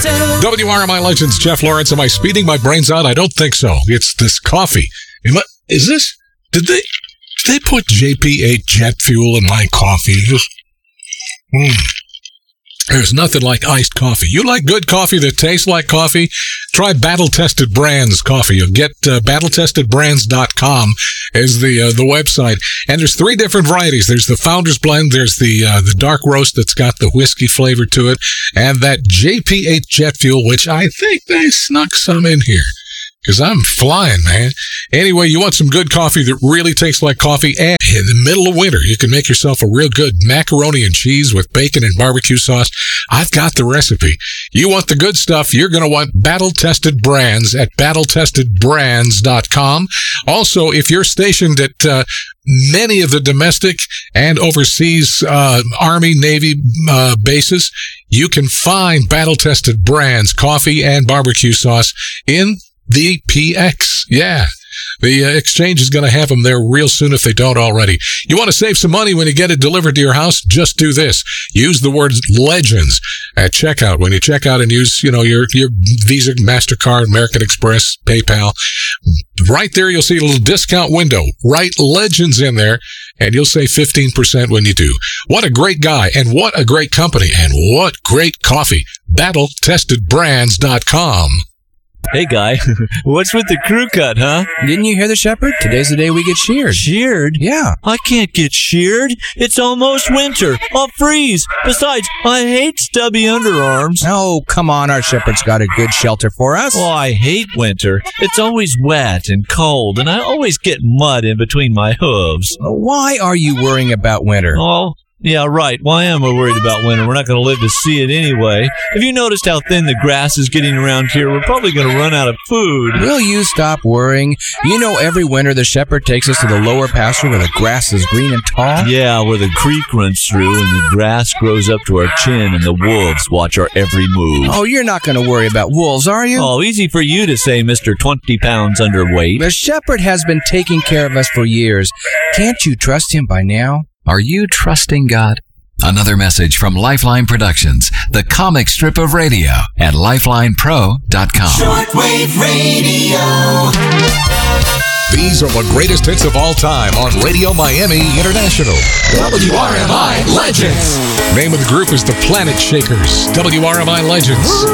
WRMI Legends, Jeff Lawrence. Am I speeding my brains out? I don't think so. It's this coffee. Did they put JP8 jet fuel in my coffee? There's nothing like iced coffee. You like good coffee that tastes like coffee? Try Battle Tested Brands coffee. You'll get battletestedbrands.com is the website. And there's 3 different varieties. There's the Founder's Blend. There's the dark roast that's got the whiskey flavor to it. And that JP8 jet fuel, which I think they snuck some in here. Because I'm flying, man. Anyway, you want some good coffee that really tastes like coffee, and in the middle of winter, you can make yourself a real good macaroni and cheese with bacon and barbecue sauce. I've got the recipe. You want the good stuff, you're going to want Battle Tested Brands at battletestedbrands.com. Also, if you're stationed at many of the domestic and overseas Army, Navy bases, you can find Battle Tested Brands coffee and barbecue sauce in the PX. Yeah. The exchange is going to have them there real soon if they don't already. You want to save some money when you get it delivered to your house? Just do this. Use the word Legends at checkout. When you check out and use, your Visa, MasterCard, American Express, PayPal, right there you'll see a little discount window. Write Legends in there and you'll save 15% when you do. What a great guy and what a great company and what great coffee. BattleTestedBrands.com. Hey, Guy, what's with the crew cut, huh? Didn't you hear the shepherd? Today's the day we get sheared. Sheared? Yeah. I can't get sheared. It's almost winter. I'll freeze. Besides, I hate stubby underarms. Oh, come on. Our shepherd's got a good shelter for us. Oh, I hate winter. It's always wet and cold, and I always get mud in between my hooves. Why are you worrying about winter? Oh, yeah, right. Why am I worried about winter? We're not going to live to see it anyway. Have you noticed how thin the grass is getting around here? We're probably going to run out of food. Will you stop worrying? You know, every winter the shepherd takes us to the lower pasture where the grass is green and tall? Yeah, where the creek runs through and the grass grows up to our chin and the wolves watch our every move. Oh, you're not going to worry about wolves, are you? Oh, easy for you to say, Mr. 20 pounds underweight. The shepherd has been taking care of us for years. Can't you trust him by now? Are you trusting God? Another message from Lifeline Productions, the comic strip of radio at lifelinepro.com. Shortwave radio. These are the greatest hits of all time on Radio Miami International. WRMI Legends. Name of the group is the Planet Shakers. WRMI Legends.